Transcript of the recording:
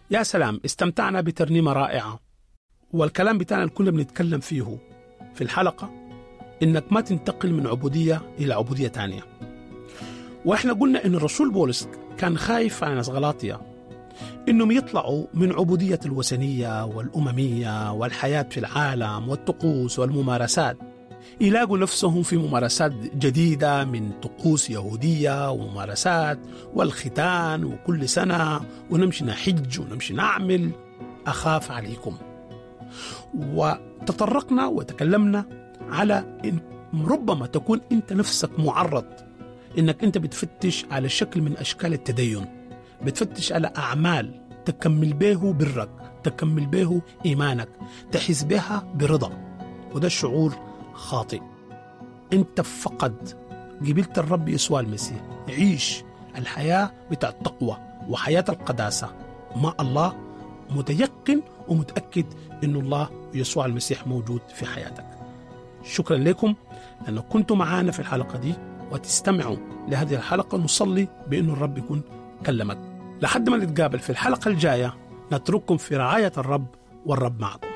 يا سلام، استمتعنا بترنيمة رائعة. والكلام بتاعنا اللي كنا بنتكلم فيه في الحلقة إنك ما تنتقل من عبودية إلى عبودية تانية. وإحنا قلنا إن الرسول بولس كان خايف على ناس غلاطية إنهم يطلعوا من عبودية الوثنية والأممية والحياة في العالم والطقوس والممارسات، يلاقوا نفسهم في ممارسات جديدة من طقوس يهودية وممارسات والختان وكل سنة ونمشي نحج ونمشي نعمل. أخاف عليكم. وتطرقنا وتكلمنا على إن ربما تكون أنت نفسك معرض إنك أنت بتفتش على شكل من أشكال التدين، بتفتش على أعمال تكمل به برك، تكمل به إيمانك، تحس بها برضا، وده الشعور خاطئ. أنت فقد قبلت الرب يسوع المسيح، عيش الحياة بتاع التقوى وحياة القداسة مع الله، متيقن ومتأكد إن الله يسوع المسيح موجود في حياتك. شكرا لكم لأنه كنتم معانا في الحلقة دي وتستمعوا لهذه الحلقة. نصلي بأن الرب يكون كلمك. لحد ما نتقابل في الحلقة الجاية، نترككم في رعاية الرب والرب معكم.